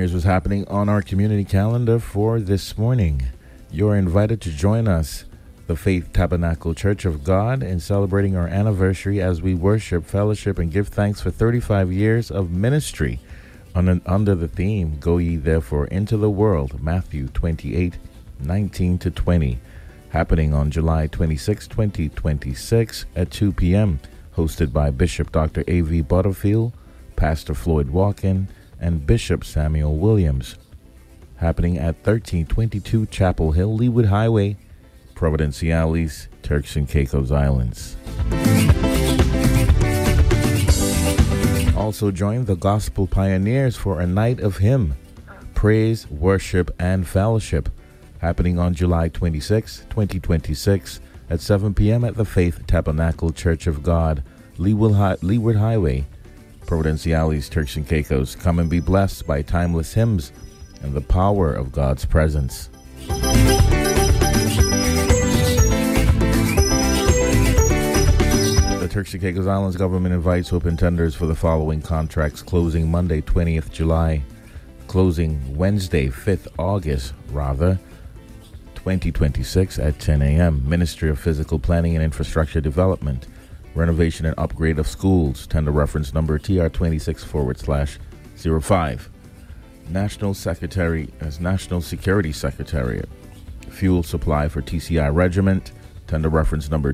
Here's what's happening on our community calendar for this morning. You're invited to join us, the Faith Tabernacle Church of God, in celebrating our anniversary as we worship, fellowship, and give thanks for 35 years of ministry under the theme, Go Ye Therefore Into the World, Matthew 28:19-20, happening on July 26, 2026 at 2 p.m., hosted by Bishop Dr. A.V. Butterfield, Pastor Floyd Walken, and Bishop Samuel Williams, happening at 1322 Chapel Hill, Leawood Highway, Providenciales, Turks and Caicos Islands. Also join the Gospel Pioneers for a night of hymn, praise, worship, and fellowship, happening on July 26, 2026 at 7 p.m. at the Faith Tabernacle Church of God, Leawood Highway, Providenciales, Turks and Caicos. Come and be blessed by timeless hymns and the power of God's presence. The Turks and Caicos Islands government invites open tenders for the following contracts, closing Monday, 20th July, closing Wednesday, 5th August, 2026 at 10 a.m. Ministry of Physical Planning and Infrastructure Development, renovation and upgrade of schools, tender reference number TR26/05. National Security Secretariat, fuel supply for TCI Regiment, tender reference number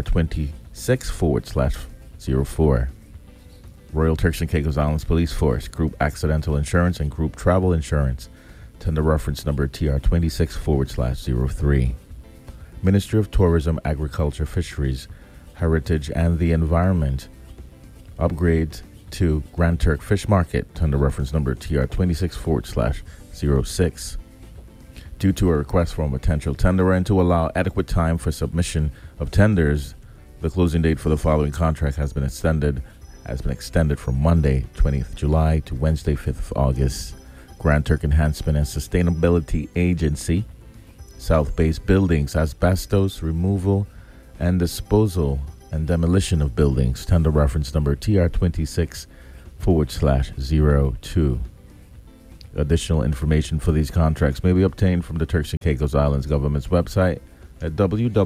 TR26/04. Royal Turks and Caicos Islands Police Force, group accidental insurance and group travel insurance, tender reference number TR26/03. Ministry of Tourism, Agriculture, Fisheries, Heritage and the Environment, upgrade to Grand Turk Fish Market, tender reference number TR26/06. Due to a request from a potential tenderer and to allow adequate time for submission of tenders, the closing date for the following contract has been extended from Monday, 20th July to Wednesday, 5th of August. Grand Turk Enhancement and Sustainability Agency, South Base Buildings, asbestos removal and disposal and demolition of buildings, tender reference number TR26/02. Additional information for these contracts may be obtained from the Turks and Caicos Islands government's website at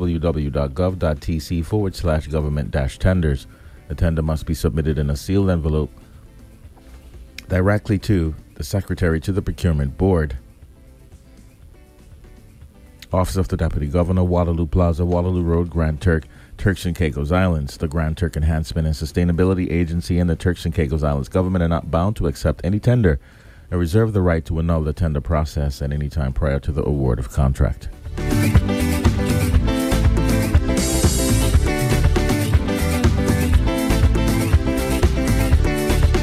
www.gov.tc/government-tenders. The tender must be submitted in a sealed envelope directly to the Secretary to the Procurement Board, Office of the Deputy Governor, Waterloo Plaza, Waterloo Road, Grand Turk, Turks and Caicos Islands. The Grand Turk Enhancement and Sustainability Agency and the Turks and Caicos Islands government are not bound to accept any tender and reserve the right to annul the tender process at any time prior to the award of contract.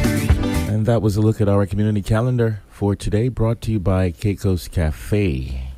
And that was a look at our community calendar for today, brought to you by Caicos Cafe.